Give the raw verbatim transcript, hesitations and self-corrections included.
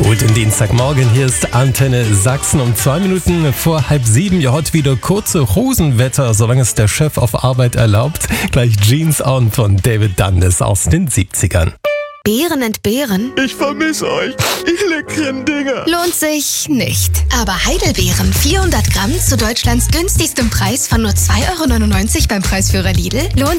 Guten Dienstagmorgen, hier ist Antenne Sachsen um zwei Minuten vor halb sieben. Ja, heute wieder kurze Hosenwetter, solange es der Chef auf Arbeit erlaubt. Gleich Jeans on von David Dundas aus den siebzigern. Beeren entbehren? Ich vermisse euch, ihr leckeren Dinger. Lohnt sich nicht. Aber Heidelbeeren vierhundert Gramm zu Deutschlands günstigstem Preis von nur zwei Euro neunundneunzig beim Preisführer Lidl lohnt